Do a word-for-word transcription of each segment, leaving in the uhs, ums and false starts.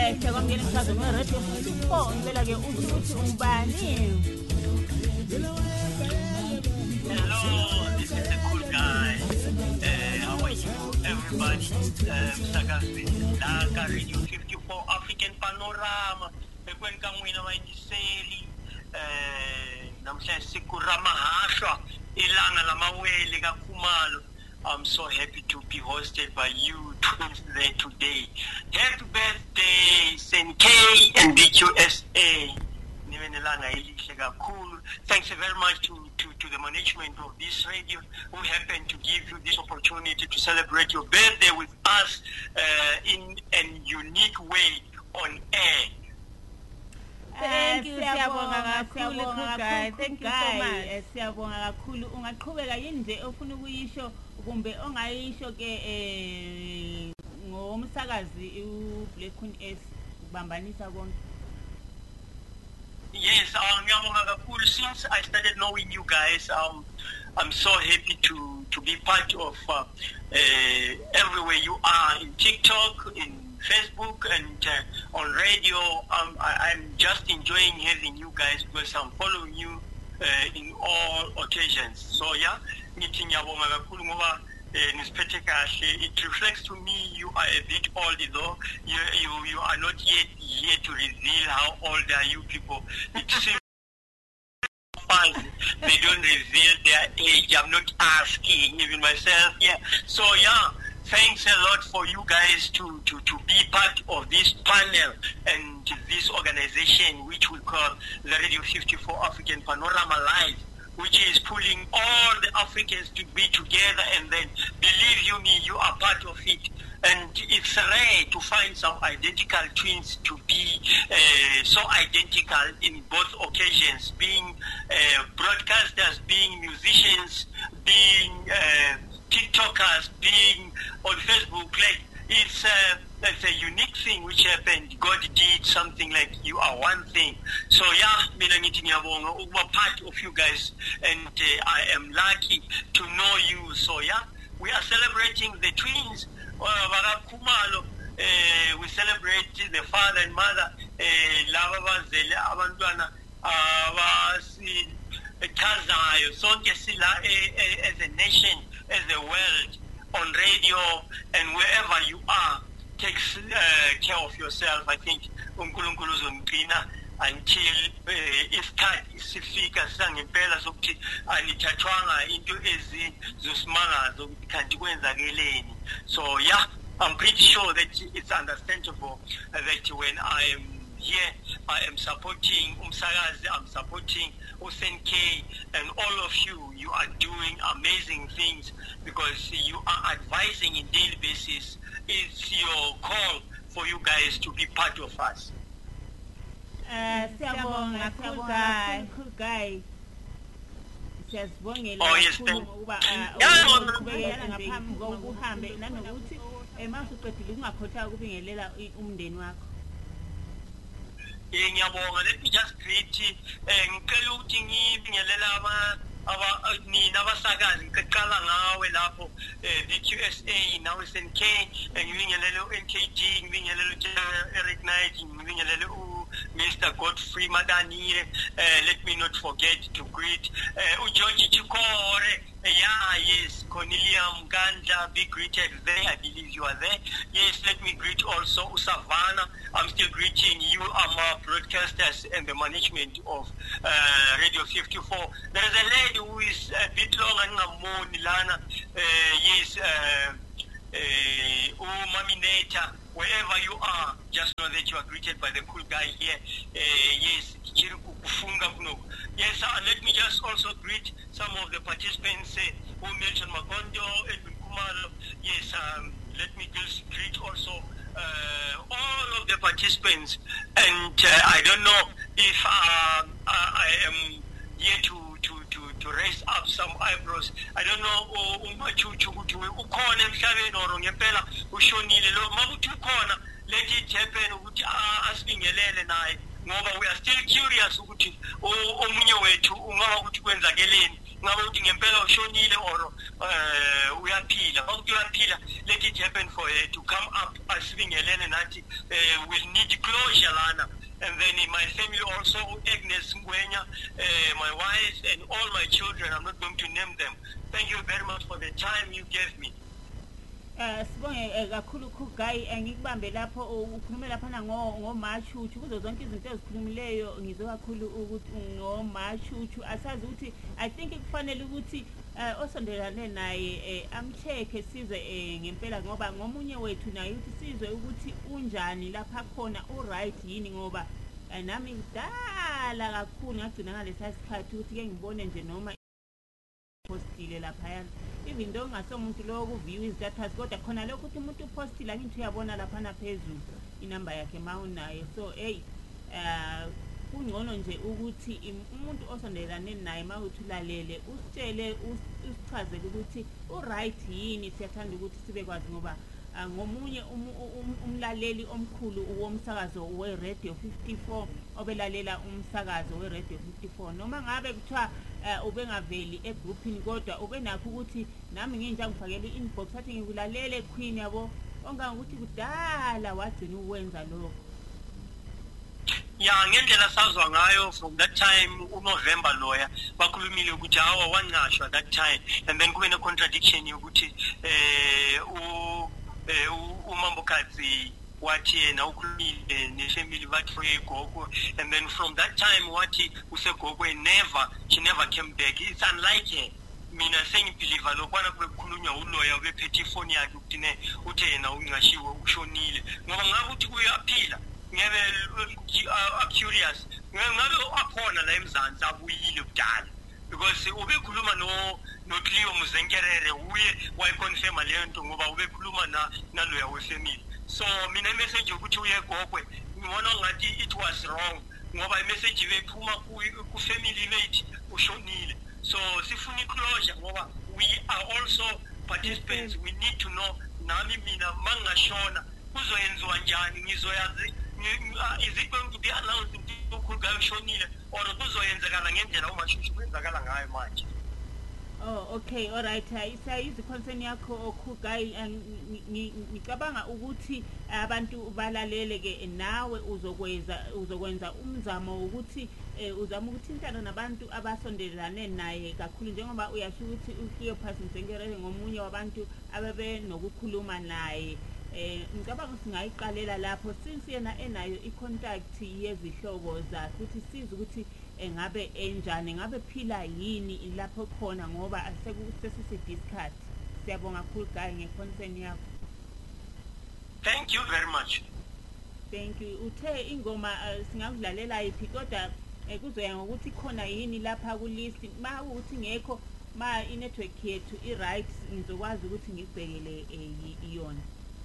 siyakwamukela umsakazo we-Radio fifty-four ngicela ke uthi uthi ungubani. Hello, this is the cool guy. Uh, how are you, everybody? Msakazi Laka Radio fifty-four African Panorama. Bekwenka mwina mayindiseli. Namhlanje siku ramahashwa ilanga lamawele kaKhumalo. I'm so happy to be hosted by you twins there today. Happy birthday, Sen K and B Q S A. Thanks very much to, to, to the management of this radio who happened to give you this opportunity to celebrate your birthday with us uh, in a unique way on air. Thank you, siyabonga kakhulu guys. Thank you so much. Siyabonga kakhulu. Ungaqhubeka yini nje ofuna ukuyisho kumbe ongayisho ke eh ngomsakazi u Black Queen S kubambanisa konke? Yes, um, since I started knowing you guys, um, I'm so happy to, to be part of uh, uh, everywhere you are, in TikTok, in Facebook, and uh, on radio. Um, I, I'm just enjoying having you guys because I'm following you uh, in all occasions. So yeah, it reflects to me you are a bit old, though you, you, you are not yet here to reveal how old are you people. It seems they don't reveal their age. I'm not asking even myself. Yeah. So yeah, thanks a lot for you guys to, to, to be part of this panel and this organization which we call the Radio fifty-four African Panorama Live, which is pulling all the Africans to be together, and then, believe you me, you are part of it. And it's rare to find some identical twins to be uh, so identical in both occasions, being uh, broadcasters, being musicians, being uh, TikTokers, being on Facebook. Like, it's uh, that's a unique thing which happened. God did something like you are one thing. So yeah, mina ngithi ngiyabonga ukuba part of you guys, and uh, I am lucky to know you. So yeah, we are celebrating the twins. Uh, Khumalo, uh, we celebrate the father and mother. Lava bazele abantwana abasichazayo sonke sila as a nation, as a world, on radio and wherever you are. Take uh, care of yourself. I think uNkulunkulu uzongcina until isikhathi sifika sangempela sokuthi anithathwanga into ezizosimangaza ukuthi kanti kwenzakeleni. So yeah, I'm pretty sure that it's understandable that when I am here, I am supporting Umsakazi, I'm supporting Usen K, and all of you. You are doing amazing things because you are advising in daily basis. It's your call for you guys to be part of us. Uh, siyabonga cool guy, cool guy. Siyazibongela kakhulu ukuba ubekela ngaphambi kokuhambe nanokuthi emasuqedile ungakhotha ukubingelela umndeni wakho. Eh ngiyabonga, let me just greet eh ngicela ukuthi ngibingelela aba aba nina abasakazi ngiqala ngawe lapho eh B Q S A nawe Sen K, ngibingelele u N K G, ngibingelele u Eric Knight, ngibingelele u Mister Godfrey Madanile. Uh, let me not forget to greet uh, Ujoji Chikore. Uh, yeah, yes, Cornelia Mganda, be greeted there. I believe you are there. Yes, let me greet also Usavana. I'm still greeting you, our broadcasters and the management of uh, Radio fifty-four. There is a lady who is a bit long and more Nilana. Uh, yes, uh, uh, Mamineta. Wherever you are, just know that you are greeted by the cool guy here. Uh, yes, yes, uh, let me just also greet some of the participants uh, who mentioned Magondo, Edwin Khumalo. Yes, um, let me just greet also uh, all of the participants. And uh, I don't know if uh, I am here to to to to raise up some eyebrows. I don't know umachuchu ukuthi ukhona emhlabeni or ngempela ushonile lo makuthi ukhona, let it happen ukuthi asibingelele naye ngoba we are still curious ukuthi omunye wethu ungaba ukuthi kwenzakeleni ngabe uthi ngempela ushonile or uh, uyaphila ukuthi uyaphila, let it happen for her to come up asibingelene nathi uh, will need closure lana. And then in my family also, Agnes Ngwenya, uh, my wife, and all my children, I'm not going to name them. Thank you very much for the time you gave me. Eh sibonge kakhulu Khugai, ngikubambe lapho ukhulume lapha na ngo ngoMachuchu kuzo zonke izinto ezikhulumileyo ngizwe kakhulu ukuthi ngoMachuchu asazi ukuthi I think kufanele ukuthi osondelane naye amcheke sizwe ngempela ngoba ngomunye wethu naye uthi sizwe ukuthi unjani lapha khona u right yini ngoba nami ngidala kakhulu ngagcina ngalesa sikhathi ukuthi ke ngibone nje noma postile lapha yana even though ngasomuntu lo kuview istatus kodwa khona lokho ukuthi umuntu upostile angithi uyabona lapha na phezulu inamba yakhe mawunayo so hey uh kungcono nje ukuthi umuntu osondelane naye mawuthulalele usitshele usichazele ukuthi u right yini siyathanda ukuthi sibe kwazi ngoba ngomunye umlaleli omkhulu womsakazo we Radio fifty-four obelalela umsakazo we Radio fifty-four noma ngabe kuthiwa ubengaveli egroupini kodwa ubenakho ukuthi nami nginje ngifakele inbox athi ngikulalele Queen yabo onga ukuthi kudala wagcina ukwenza lokho. Yeah, ngendlela sazwa ngayo from that time uNovember lawyer bakhulumile ukuthi hawa wancashwa that time and then kube ne contradiction yokuthi eh u uMambokadzi wathi yena ukhulumile nefamily bathi uyegogo and then from that time wathi usegogo never she never came back. It's unlike her. Mina sengibelieve lokwana kube kukhulunywa uloya ubephethe ifoni yakhe ukuthi ne uthe yena ungashiwe ushonile ngoba ngabe uthi uyaphila ngebe curious ngabe akhona la eMzansi abuyile kudala because ubekhuluma no no Cleo Muzenkerere uye wayiconfirma lento ngoba ubekhuluma na naloya wefamily. So mina message ukuthi uye gogwe ngibona ngathi it was wrong ngoba imessage ibephuma ku family mate ushonile. So sifuna closure ngoba we are also participants. We need to know nami mina mangashona kuzoyenziwa njani ngizoyazi is it going to be announced ukuthi ushonile or kuzoyenzekala ngendlela uMashushu kwenzakala ngayo manje. Oh okay, all right. Isayizi concern yakho Khugai ngicabanga ukuthi abantu balalele ke nawe uzokwenza uzokwenza umzamo ukuthi uzama ukuthintana nabantu abasondelane naye kakhulu njengoba uyasho ukuthi uFiyo Phasi Mzengerere ngomunye wabantu ababe nokukhuluma naye. Eh ngicabanga singayiqalela lapho since yena enayo icontact yezihlobo zakhe ukuthi siza ukuthi engabe enjani ngabe phila yini lapho khona ngoba asekusesise-discuss. Siyabonga kakhulu Guy ngeconcern yakho. Thank you very much. Thank you. Uthe ingoma singakudlalela iphi kodwa kuzoya ngokuthi khona yini lapha ku list ma ukuthi ngekho ma inetwork yethu i right ngizokwazi ukuthi ngibhekele iyona.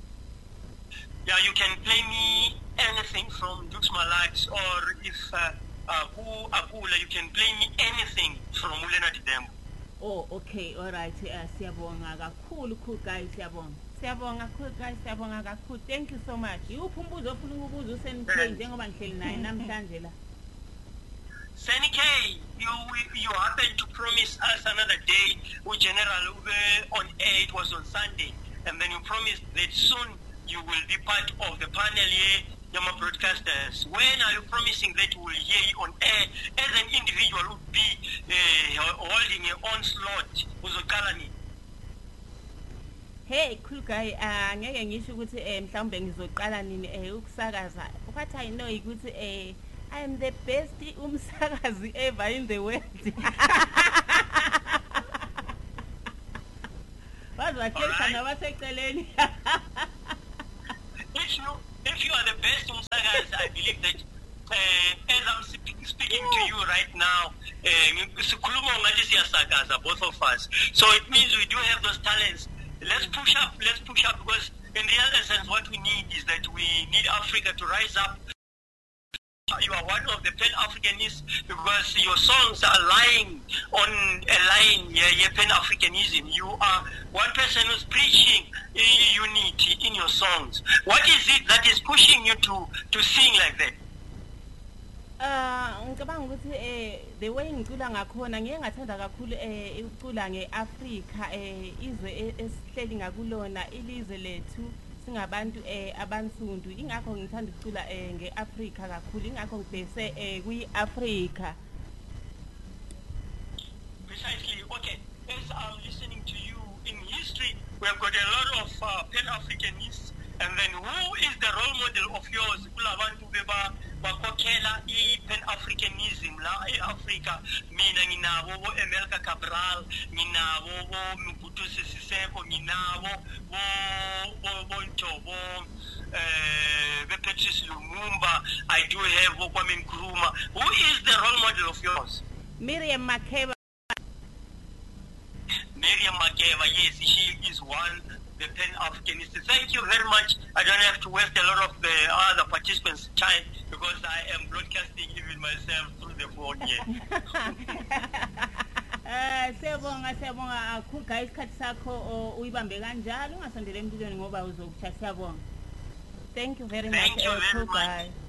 Yeah, you can play me anything from Dukes Malaks or if uh, uh, who Apula, you can play me anything from Ulena Didembo. Oh, okay, all right. Uh, siyabonga kakhulu Khugai, siyabonga. Siyabonga Khugai, siyabonga kakhulu. Thank you so much. Yuphi umbuzo ofuna ukubuza uSenike njengoba ngihleli naye namhlanje la? Senike, you you happened to promise us another day with General Ube on air. It was on Sunday, and then you promised that soon you will be part of the panel here, Yama Broadcasters. When are you promising that you will hear you on air as an individual would be uh, holding your own slot? Uzokalani? Hey, cool guy. Ah, ngeke ngisho ukuthi eh mhlawumbe ngizoqala nini eh ukusakaza. What I know ukuthi eh I am the best umsakazi ever in the world. Bazwakhetha nabaseceleni. If you, if you are the best umsakazi, I believe that uh, as I'm speaking to you right now, uh, both of us. So it means we do have those talents. Let's push up, let's push up, because in real essence, what we need is that we need Africa to rise up. You are one of the Pan-Africanists because your songs are lying on a line, yeah, yeah, Pan-Africanism. You are one person who's preaching unity in your songs. What is it that is pushing you to, to sing like that? Ah, ngicabanga ukuthi eh the way ngicula ngakhona ngiye ngathanda kakhulu eh ukucula ngeAfrika eh izwe e- esihleli ngakulona ilizwe lethu singabantu eh abansundu ingakho ngithanda ukucula eh ngeAfrika kakhulu ingakho ngibhese eh kwiAfrika. Precisely. Okay. As I'm listening to you in history, we have got a lot of uh, Pan-Africanists. And then who is the role model of yours? Kulabantu beba bakhokhela i-Pan-Africanism la e-Africa. Mina nginabo bo Emelka Cabral, nginabo bo Mobutu Sese Seko, nginabo bo bo bo Ntobo, eh, be Patrice Lumumba. I do have bo Kwame Nkrumah. Who is the role model of yours? Miriam Makeba. Miriam Makeba, yes, she is one, the Pan-Africanist. Thank you very much. I don't have to waste a lot of the other participants' time because I am broadcasting even myself through the phone here. Eh siyabonga siyabonga kakhulu guys isikhathi sakho uyibambe kanjalo ungasondele emlilweni ngoba uzokucha siyabonga. Thank you very much. Thank you very much. Guys.